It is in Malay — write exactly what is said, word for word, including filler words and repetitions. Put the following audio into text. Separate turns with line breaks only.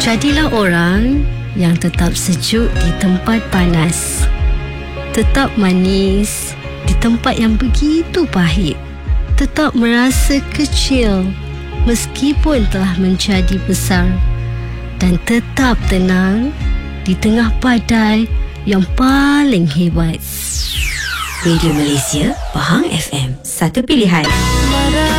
Jadilah orang yang tetap sejuk di tempat panas, tetap manis di tempat yang begitu pahit, tetap merasa kecil meskipun telah menjadi besar, dan tetap tenang di tengah badai yang paling hebat.
Radio Malaysia, Pahang F M, satu pilihan.